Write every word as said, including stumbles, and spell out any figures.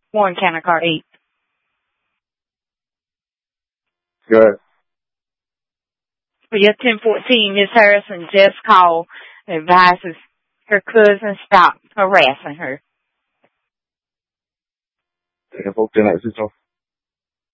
Warren County Car eight. Good. For your ten fourteen, Miss Harrison just called and advises her cousin stop harassing her. ten fourteen, that's it.